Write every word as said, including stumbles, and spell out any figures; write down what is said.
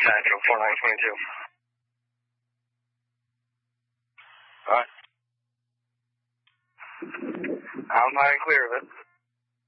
Central, four nine twenty-two. All right. I'm not clear of it.